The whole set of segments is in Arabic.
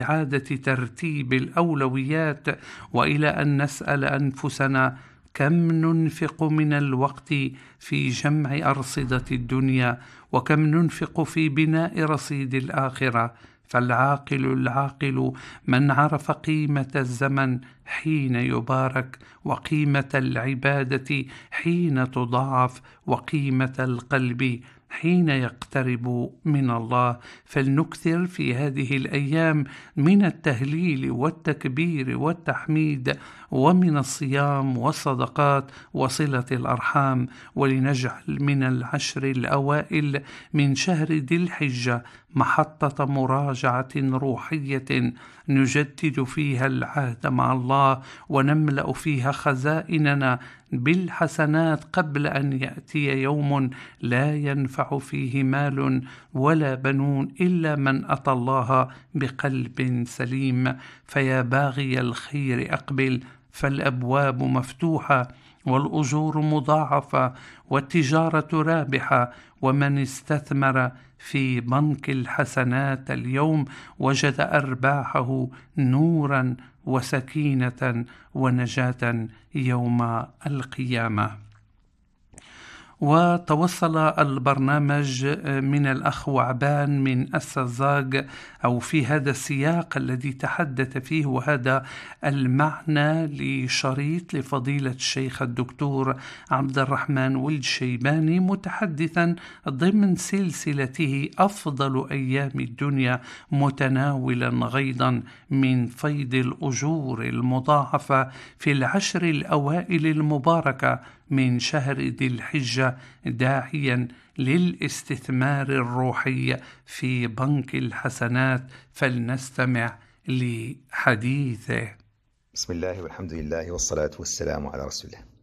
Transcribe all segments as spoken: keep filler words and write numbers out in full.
إعادة ترتيب الأولويات، وإلى أن نسأل أنفسنا كم ننفق من الوقت في جمع أرصدة الدنيا، وكم ننفق في بناء رصيد الآخرة. فالعاقل العاقل من عرف قيمة الزمن حين يبارك، وقيمة العبادة حين تضاعف، وقيمة القلب حين يقترب من الله. فلنكثر في هذه الأيام من التهليل والتكبير والتحميد، ومن الصيام والصدقات وصلة الأرحام، ولنجعل من العشر الأوائل من شهر ذي الحجة محطة مراجعة روحية نجدد فيها العهد مع الله، ونملأ فيها خزائننا بالحسنات قبل أن يأتي يوم لا ينفع فيه مال ولا بنون إلا من أتى الله بقلب سليم. فيا باغي الخير أقبل، فالأبواب مفتوحة والأجور مضاعفة والتجارة رابحة. ومن استثمر في بنك الحسنات اليوم وجد أرباحه نورا وسكينة ونجاة يوم القيامة. وتوصل البرنامج من الأخ وعبان من السزاق، أو في هذا السياق الذي تحدث فيه وهذا المعنى لشريط لفضيلة الشيخ الدكتور عبد الرحمن ولد شيباني، متحدثا ضمن سلسلته أفضل أيام الدنيا، متناولا غيضا من فيض الأجور المضاعفة في العشر الأوائل المباركة من شهر ذي الحجة، داعيا للاستثمار الروحي في بنك الحسنات. فلنستمع لحديثه. بسم الله والحمد لله والصلاة والسلام على رسول الله.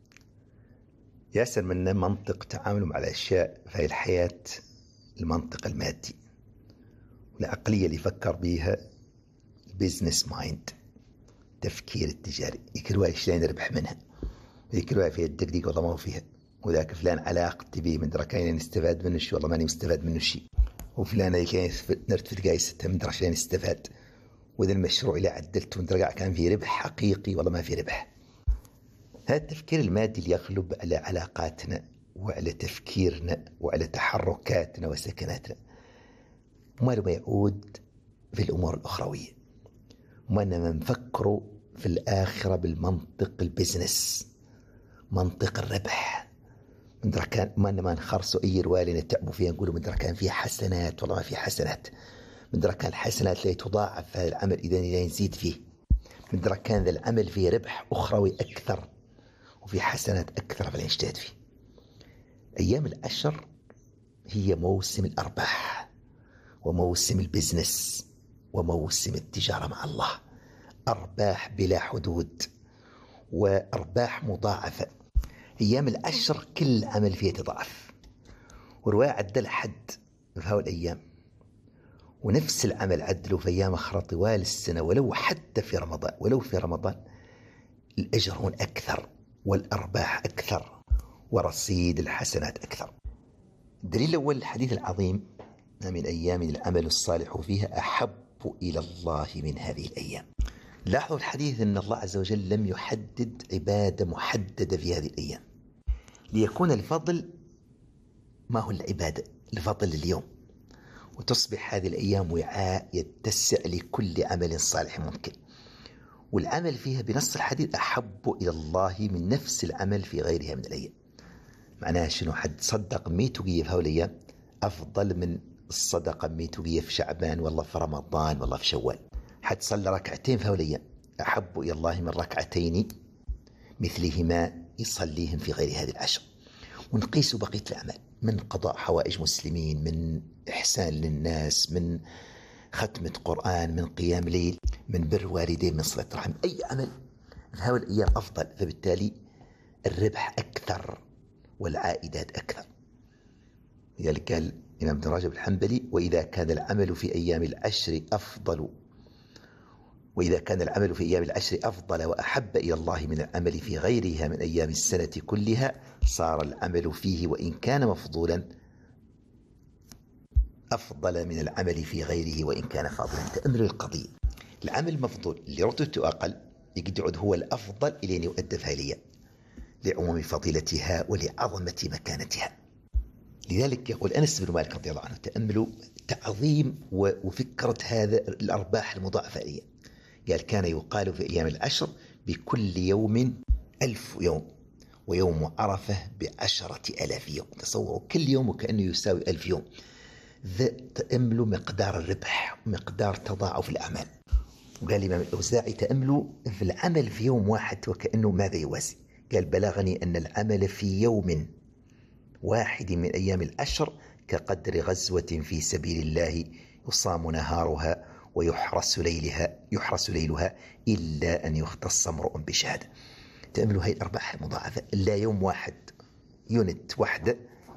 ياسر من منطق تعامل مع الأشياء في الحياة المنطق المادي، والعقلية اللي يفكر بها البيزنس مايند، تفكير التجاري، يكل واحد شلون يربح منها، يكل واحد فيها الدقديق والله ما هو فيها، وذاك فلان علاقتي به من درا كاين نستفاد منه شيء والله ماني مستفاد منه شيء، وفلان كاين نرتفد قايسته من درا شلون يستفاد، وإذا المشروع اللي عدلته من درا كان فيه ربح حقيقي والله ما فيه ربح. هذا التفكير المادي اللي يغلب على علاقاتنا وعلى تفكيرنا وعلى تحركاتنا وسكناتنا، وما لما يعود في الأمور الأخروية، وما لما نفكروا في الآخرة بالمنطق البزنس، منطق الربح. من درا كان ما لما نخرصوا أي رواية نتعبوا فيها نقولوا من درا كان فيه حسنات والله ما فيه حسنات، من درا كان الحسنات لا تضاعف هذا العمل إذا لا نزيد فيه، من درا كان ذا العمل فيه ربح أخروي أكثر وفي حسنات أكثر فلا يجتهد فيه. أيام العشر هي موسم الأرباح وموسم البزنس وموسم التجارة مع الله، أرباح بلا حدود وأرباح مضاعفة. أيام العشر كل عمل فيه تضاعف، ورواية عدل حد في هؤلاء الأيام، ونفس العمل عدلوا في أيام أخرى طوال السنة، ولو حتى في رمضان، ولو في رمضان الأجر هون أكثر والأرباح أكثر ورصيد الحسنات أكثر. الدليل الأول الحديث العظيم: من أيام العمل الصالح فيها أحب إلى الله من هذه الأيام. لاحظوا الحديث أن الله عز وجل لم يحدد عبادة محددة في هذه الأيام، ليكون الفضل ما هو العبادة، الفضل اليوم، وتصبح هذه الأيام وعاء يتسع لكل عمل صالح ممكن. والعمل فيها بنص الحديث أحب إلى الله من نفس العمل في غيرها من الأيام. معناها شنو؟ حد صدق مية وقية في هؤلاء الأيام أفضل من الصدقة مية وقية في شعبان والله في رمضان والله في شوال. حد صلى ركعتين في هؤلاء الأيام أحب إلى الله من ركعتين مثلهما يصليهم في غير هذه العشر. ونقيس بقية الأعمال من قضاء حوائج مسلمين، من إحسان للناس، من ختمة قرآن، من قيام ليل، من بر والدين، من صلة رحم، أي عمل في هؤلاء الأيام أفضل، فبالتالي الربح أكثر والعائدات أكثر. لذلك قال الإمام ابن رجب الحنبلي: وإذا كان العمل في أيام العشر أفضل وإذا كان العمل في أيام العشر أفضل وأحب إلى الله من العمل في غيرها من أيام السنة كلها، صار العمل فيه وإن كان مفضولا أفضل من العمل في غيره وإن كان فاضلا. تأمل القضية، العمل المفضول اللي رتبته أقل يقعد يعود هو الأفضل إلى أن يؤدى في هذه الأيام لعموم فضيلتها ولعظمة مكانتها. لذلك يقول أنس بن مالك رضي الله عنه: تأملوا تعظيم وفكرة هذا الأرباح المضاعفة لي. قال: كان يقال في أيام العشر بكل يوم ألف يوم، ويوم عرفة بعشرة ألاف يوم. تصوروا كل يوم وكأنه يساوي ألف يوم. ذا تأملوا مقدار الربح ومقدار تضاعف الأعمال. وقال الإمام الأوزاعي: تأملوا في العمل في يوم واحد وكأنه ماذا يوازي. قال: بلغني أن العمل في يوم واحد من أيام العشر كقدر غزوة في سبيل الله يصام نهارها ويحرس ليلها يحرس ليلها إلا أن يختص امرؤ بشهادة. تأملوا هاي الأرباح المضاعفة، لا يوم واحد، يونت واحدة.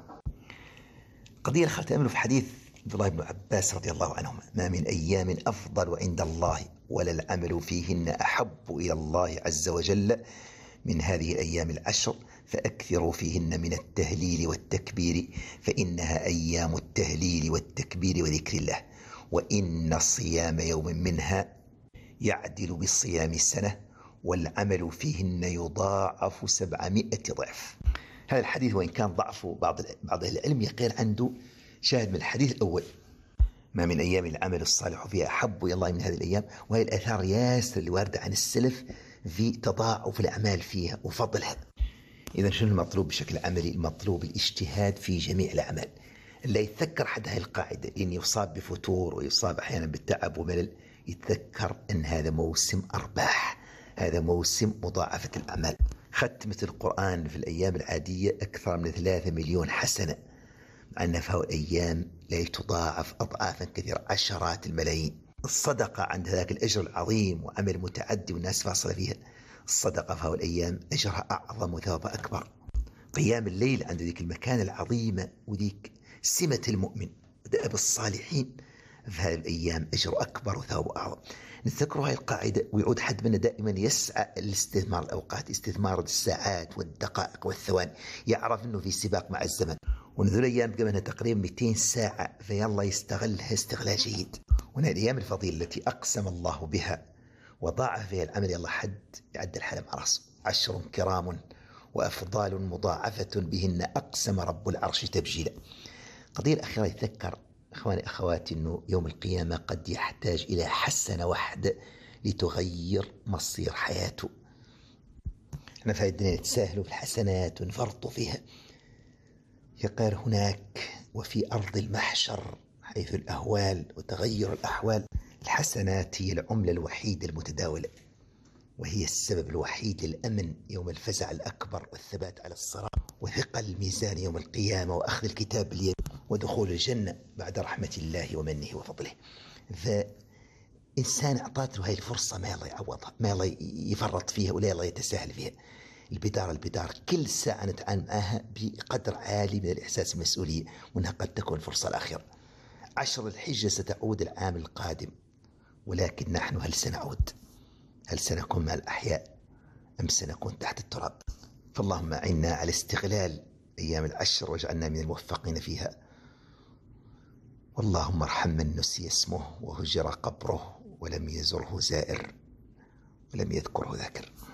قضية الأخرى تأملوا في حديث عبد الله بن عباس رضي الله عنهما: ما من أيام أفضل عند الله ولا العمل فيهن أحب إلى الله عز وجل من هذه الأيام العشر، فأكثروا فيهن من التهليل والتكبير، فإنها أيام التهليل والتكبير وذكر الله، وإن صيام يوم منها يعدل بالصيام سنة، والعمل فيهن يضاعف سبعمائة ضعف. هذا الحديث وإن كان ضعفه بعض بعض أهل العلم يقول عنده شاهد من الحديث الأول: ما من أيام العمل الصالح فيها أحب إلى الله من هذه الأيام. وهي الآثار ياسر اللي واردة عن السلف في تضاعف الأعمال فيها وفضلها. إذا شنو المطلوب بشكل عملي؟ المطلوب الاجتهاد في جميع الأعمال. اللي يتذكر حد هذه القاعدة، إن يصاب بفتور ويصاب أحيانا بالتعب وملل، يتذكر أن هذا موسم أرباح، هذا موسم مضاعفة الأعمال. ختمة القرآن في الأيام العادية أكثر من ثلاثة مليون حسنة، مع أن فهو أيام لا تضاعف أضعافا كثيرة، عشرات الملايين. الصدقة عند ذاك الأجر العظيم وعمل متعدي والناس فاصلة فيها. الصدقة فهو الأيام أجرها أعظم وثوابها أكبر. قيام الليل عند ذيك المكانة العظيمة وذيك سمة المؤمن ودأب الصالحين، في هذه الأيام أجر أكبر وثواب أعظم. نتذكروا هاي القاعدة، ويعود حد منا دائما يسعى لاستثمار الأوقات، استثمار الساعات والدقائق والثواني، يعرف أنه في سباق مع الزمن. ونذول أيام قبلها تقريبا مئتين ساعة، فيلا يستغلها استغلال جيد. وهذه الأيام الفضيلة التي أقسم الله بها وضاعف فيها العمل، يلا حد يعد الحلم على رأسه. عشر كرام وأفضال مضاعفة بهن أقسم رب العرش تبجيلا. قضية الأخيرة يتذكر إخواني أخواتي أنه يوم القيامة قد يحتاج إلى حسنة واحدة لتغير مصير حياته. احنا في الدنيا نتساهلوا في الحسنات ونفرطوا فيها. يقال هناك وفي أرض المحشر حيث الأهوال وتغير الأحوال، الحسنات هي العملة الوحيدة المتداولة، وهي السبب الوحيد للأمن يوم الفزع الأكبر والثبات على الصراط وثقل الميزان يوم القيامة وأخذ الكتاب باليد ودخول الجنة بعد رحمة الله ومنه وفضله. فإنسان أعطاته هذه الفرصة ما الله يعوضها، ما الله يفرط فيها ولا الله يتساهل فيها. البدار البدار كل ساعة نتعامل معها بقدر عالي من الإحساس بالمسؤولية، وأنها قد تكون فرصة الأخيرة. عشر الحجة ستعود العام القادم، ولكن نحن هل سنعود؟ هل سنكون مع الأحياء أم سنكون تحت التراب؟ فاللهم أعنا على استغلال أيام العشر واجعلنا من الموفقين فيها. واللهم ارحم من نسي اسمه وهجر قبره ولم يزره زائر ولم يذكره ذاكر.